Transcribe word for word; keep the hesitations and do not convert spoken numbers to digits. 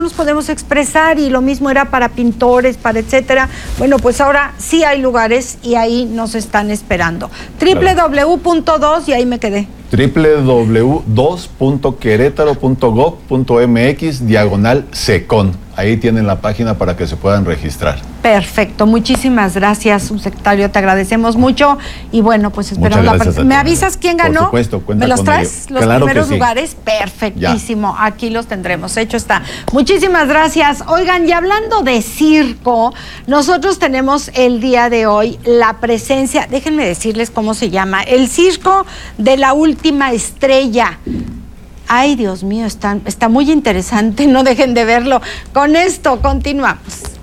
nos podemos expresar, y lo mismo era para pintores, para etcétera. Bueno, pues ahora sí hay lugares y ahí nos están esperando. doble u doble u doble u punto dos y ahí me quedé. doble u doble u doble u punto dos punto querétaro punto gob punto mx diagonal secon. Ahí tienen la página para que se puedan registrar. Perfecto, muchísimas gracias, subsecretario, te agradecemos mucho y bueno, pues esperamos la participación. ¿Me avisas quién ganó? Por supuesto, cuenta ¿Me los con traes? ello. Los Claro primeros que sí. lugares, perfectísimo, ya. Aquí los tendremos, hecho está. Muchísimas gracias. Oigan, y hablando de circo, nosotros tenemos el día de hoy la presencia, déjenme decirles cómo se llama, el circo de la última estrella. Ay, Dios mío, está, está muy interesante, no dejen de verlo. Con esto continuamos.